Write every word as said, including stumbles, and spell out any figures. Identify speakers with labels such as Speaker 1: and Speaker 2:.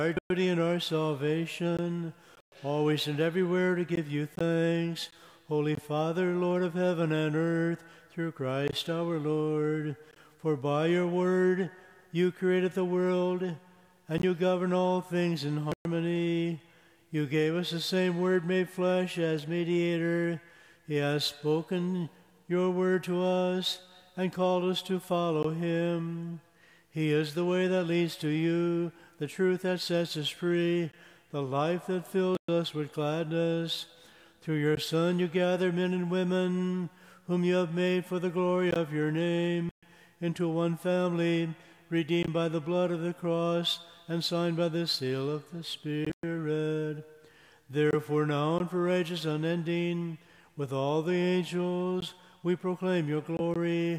Speaker 1: our duty and our salvation, always and everywhere to give you thanks, Holy Father, Lord of heaven and earth, through Christ our Lord. For by your word you created the world, and you govern all things in harmony. You gave us the same word made flesh as mediator. He has spoken your word to us and called us to follow him. He is the way that leads to you, the truth that sets us free, the life that fills us with gladness. Through your Son you gather men and women, whom you have made for the glory of your name, into one family, redeemed by the blood of the cross and signed by the seal of the Spirit. Therefore now and for ages unending, with all the angels, we proclaim your glory,